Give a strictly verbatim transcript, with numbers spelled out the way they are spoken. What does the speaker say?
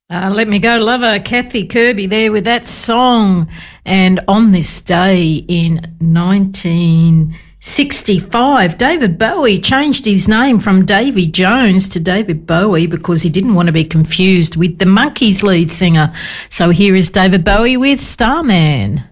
Uh, Let Me Go Lover, Kathy Kirby there with that song. And on this day in nineteen sixty-five, David Bowie changed his name from Davy Jones to David Bowie because he didn't want to be confused with the Monkees lead singer. So here is David Bowie with Starman.